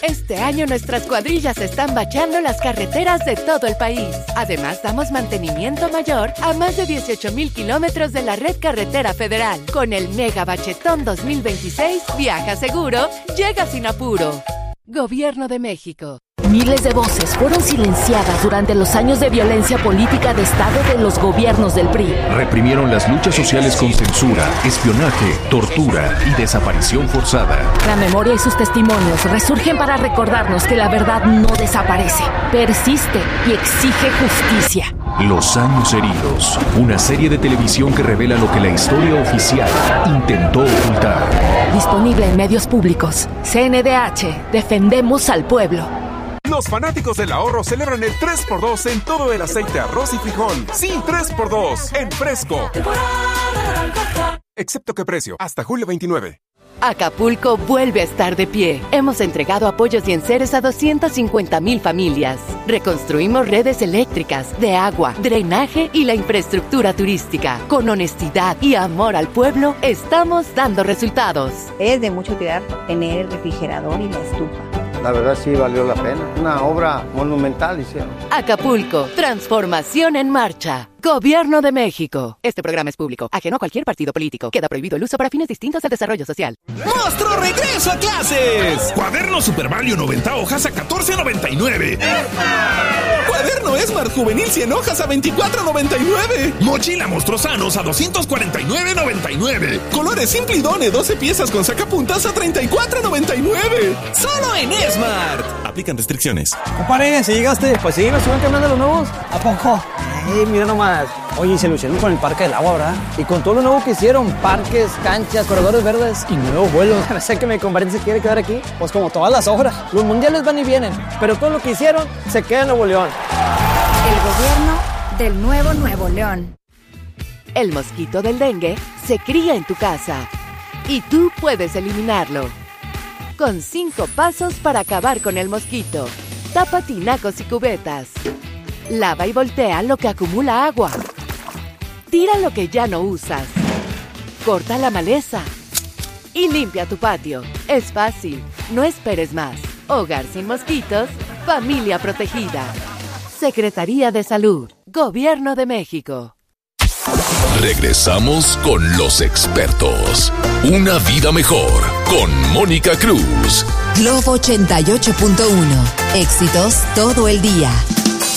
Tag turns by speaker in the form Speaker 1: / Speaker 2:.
Speaker 1: Este año nuestras cuadrillas están bacheando las carreteras de todo el país. Además, damos mantenimiento mayor a más de 18,000 kilómetros de la red carretera federal. Con el Mega Bachetón 2026, viaja seguro, llega sin apuro. Gobierno de México.
Speaker 2: Miles de voces fueron silenciadas durante los años de violencia política de Estado de los gobiernos del PRI.
Speaker 3: Reprimieron las luchas sociales con censura, espionaje, tortura y desaparición forzada.
Speaker 2: La memoria y sus testimonios resurgen para recordarnos que la verdad no desaparece, persiste y exige justicia.
Speaker 3: Los años heridos, una serie de televisión que revela lo que la historia oficial intentó ocultar.
Speaker 2: Disponible en medios públicos. CNDH, defendemos al pueblo.
Speaker 4: Los fanáticos del ahorro celebran el 3x2 en todo el aceite, arroz y frijol. Sí, 3x2 en Fresco. Excepto que precio, hasta julio 29.
Speaker 1: Acapulco vuelve a estar de pie. Hemos entregado apoyos y enseres a 250,000 familias. Reconstruimos redes eléctricas, de agua, drenaje y la infraestructura turística. Con honestidad y amor al pueblo, estamos dando resultados.
Speaker 5: Es de mucha utilidad tener el refrigerador y la estufa.
Speaker 6: La verdad sí valió la pena. Una obra monumental hicieron.
Speaker 1: Acapulco, transformación en marcha. Gobierno de México. Este programa es público, ajeno a cualquier partido político. Queda prohibido el uso para fines distintos del desarrollo social.
Speaker 7: ¡Monstruo regreso a clases! Cuaderno Super Value 90 hojas a $14.99. Cuaderno Smart Juvenil 100 hojas a $24.99. Mochila Monstruosanos a $249.99. Colores Simple y Done 12 piezas con sacapuntas a $34.99. ¡Solo en Smart! Aplican restricciones.
Speaker 8: Compadre, ¿si llegaste? Pues sí, nos suben cambiando los nuevos. ¿A poco? Mira nomás. Oye, se lucieron con el Parque del Agua, ¿verdad? Y con todo lo nuevo que hicieron, parques, canchas, corredores verdes y nuevos vuelos. No sé que mi compadre se quiere quedar aquí. Pues como todas las obras, los mundiales van y vienen, pero todo lo que hicieron se queda en Nuevo León.
Speaker 9: El gobierno del nuevo Nuevo León.
Speaker 1: El mosquito del dengue se cría en tu casa y tú puedes eliminarlo. Con 5 pasos para acabar con el mosquito. Tapa tinacos y cubetas. Lava y voltea lo que acumula agua. Tira lo que ya no usas. Corta la maleza. Y limpia tu patio. Es fácil. No esperes más. Hogar sin mosquitos. Familia protegida. Secretaría de Salud. Gobierno de México.
Speaker 10: Regresamos con los expertos. Una vida mejor con Mónica Cruz.
Speaker 11: Globo 88.1. Éxitos todo el día.